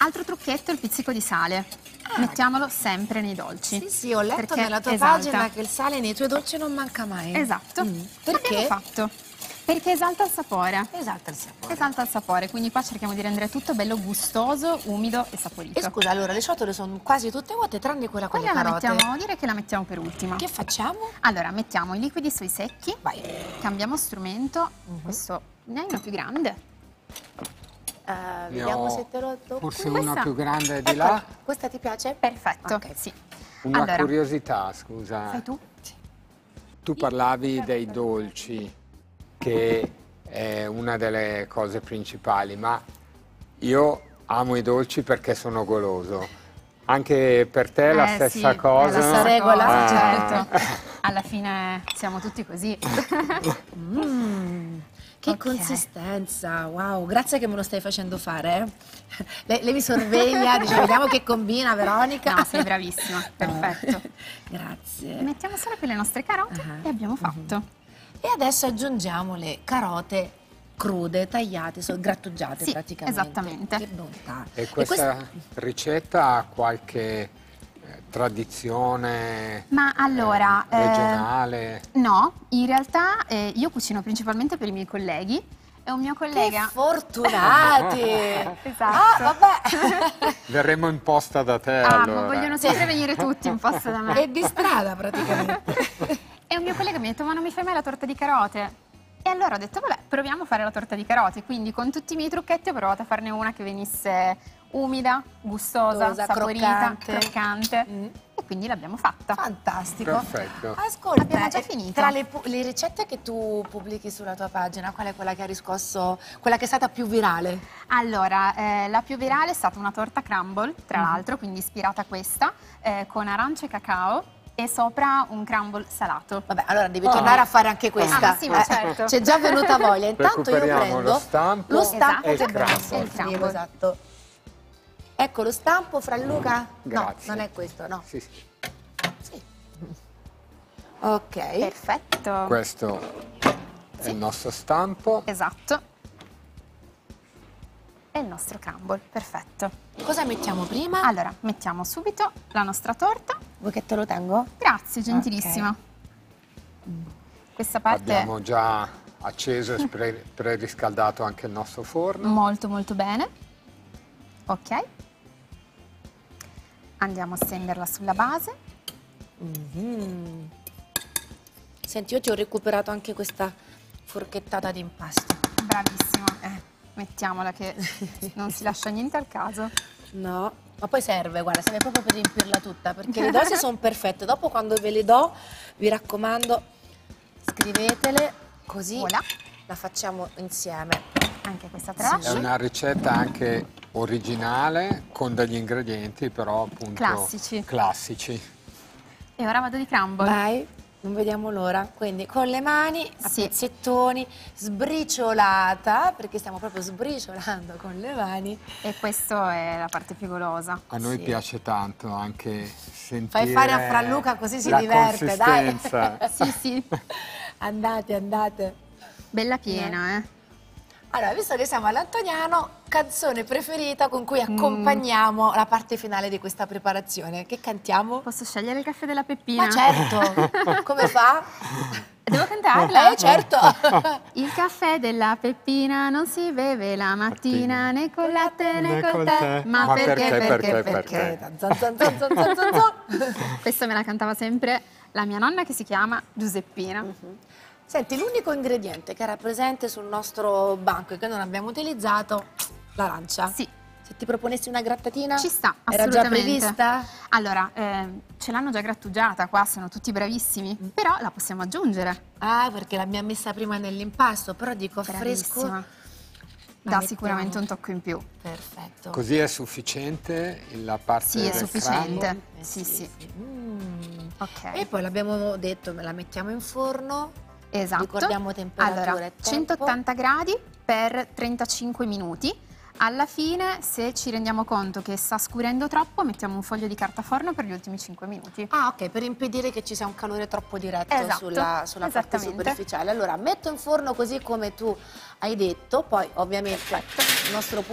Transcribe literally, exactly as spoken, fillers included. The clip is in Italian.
altro trucchetto è il pizzico di sale. Ah, mettiamolo sempre nei dolci. Sì, sì, ho letto nella tua esalta. pagina che il sale nei tuoi dolci non manca mai. Esatto. Mm. Perché? L'abbiamo fatto. Perché esalta il sapore. Esalta il sapore. Esalta il sapore, quindi qua cerchiamo di rendere tutto bello gustoso, umido e saporito. E scusa, allora le ciotole sono quasi tutte vuote tranne quella con Quella le la carote. mettiamo, direi che la mettiamo per ultima. Che facciamo? Allora, mettiamo i liquidi sui secchi. Vai. Cambiamo strumento. Uh-huh. Questo ne hai uno più grande? Uh, vediamo se te lo do. Forse Questa... una più grande di ecco, là. Questa ti piace? Perfetto, okay. sì. Una allora, curiosità, scusa. fai tu? Tu parlavi dei dolci, che è una delle cose principali, ma io amo i dolci perché sono goloso. Anche per te è la Eh, stessa sì, cosa? È la stessa no? regola, Ah. certo. Alla fine siamo tutti così. Mm, che Ok. consistenza, wow, grazie che me lo stai facendo fare. eh. Lei, lei mi sorveglia, dice vediamo che combina Veronica. No, sei bravissima, perfetto. Grazie. Mettiamo solo qui le nostre carote Ah. e abbiamo fatto. E adesso aggiungiamo le carote crude, tagliate, so, grattugiate Sì, praticamente. esattamente. Che bontà. E questa ricetta ha qualche eh, tradizione Ma allora, eh, eh, regionale? No, in realtà eh, io cucino principalmente per i miei colleghi. È un mio Che collega. fortunati! Esatto. Ah, vabbè! Verremo in posta da te Ah, allora. ma vogliono sempre venire tutti in posto da me. È di strada praticamente. E un mio collega mi ha detto, ma non mi fai mai la torta di carote? E allora ho detto, vabbè, proviamo a fare la torta di carote. Quindi con tutti i miei trucchetti ho provato a farne una che venisse umida, gustosa, Gustosa, saporita, croccante. croccante. Mm. E quindi l'abbiamo fatta. Fantastico. Perfetto. Ascolta, Abbiamo già e finito. tra le, pu- le ricette che tu pubblichi sulla tua pagina, qual è quella che ha riscosso, quella che è stata più virale? Allora, eh, la più virale è stata una torta crumble, tra l'altro, quindi ispirata a questa, eh, con arance e cacao e sopra un crumble salato. Vabbè, allora devi tornare a fare anche questa. Ah, sì, ma Eh, certo. C'è già venuta voglia. Intanto io Recuperiamo prendo lo stampo lo stampo e il che crumble. abbiamo E il scrivo, crumble. esatto. Ecco lo stampo, fra Luca? Grazie. No, non è questo, no. Sì, sì. Sì. Ok. Perfetto. Questo è il nostro stampo. Esatto. E il nostro crumble, perfetto. Cosa mettiamo prima? Allora, mettiamo subito la nostra torta. Vuoi che te lo tengo? Grazie, gentilissima. Questa parte Abbiamo già acceso e pre- preriscaldato anche il nostro forno. molto molto bene. Ok. Andiamo a stenderla sulla base. Mhm. Senti, io ti ho recuperato anche questa forchettata di impasto. Bravissima. Eh. Mettiamola che non si lascia niente al caso. No, ma poi serve, guarda, serve proprio per riempirla tutta, perché le dosi sono perfette. Dopo quando ve le do, vi raccomando, scrivetele, così Voilà. la facciamo insieme. Anche questa È trascia. una ricetta anche originale con degli ingredienti però appunto Classici. classici. E ora vado di crumble. Vai, non vediamo l'ora. Quindi con le mani, a Sì. pezzettoni, sbriciolata, perché stiamo proprio sbriciolando con le mani. E questa è la parte più golosa. A noi Sì. piace tanto anche sentire Fai fare a Franluca così si la diverte, dai. consistenza. Sì, sì. Andate, andate. Bella piena, eh. Allora, visto che siamo all'Antoniano, canzone preferita con cui accompagniamo la parte finale di questa preparazione. Che cantiamo? Posso scegliere il caffè della Peppina? Ma certo! Come fa? Devo cantarla? Eh, certo! Il caffè della Peppina non si beve la mattina né col latte né col tè. Ma, Ma perché, perché, perché, perché, perché? Zan, zan, zan, zan, zan, zan, zan. Questa me la cantava sempre la mia nonna che si chiama Giuseppina. Senti, l'unico ingrediente che era presente sul nostro banco e che non abbiamo utilizzato, l'arancia. Sì. Se ti proponessi una grattatina? Ci sta, Era già assolutamente. prevista? Allora, eh, ce l'hanno già grattugiata qua, sono tutti bravissimi, però la possiamo aggiungere. Ah, perché l'abbiamo messa prima nell'impasto, però dico fresco. Bravissima. La Dà mettiamo. sicuramente un tocco in più. Perfetto. Così è sufficiente la parte Sì, è del sufficiente. crumble? Eh, Sì, sì. Mm. Ok. E poi l'abbiamo detto, la mettiamo in forno. Esatto. Ricordiamo temperatura Allora, e tempo. centottanta gradi per trentacinque minuti. Alla fine, se ci rendiamo conto che sta scurendo troppo, mettiamo un foglio di carta forno per gli ultimi cinque minuti. Ah, ok, per impedire che ci sia un calore troppo diretto Esatto, sulla, sulla parte esattamente. superficiale. Allora, metto in forno così come tu hai detto, poi ovviamente il nostro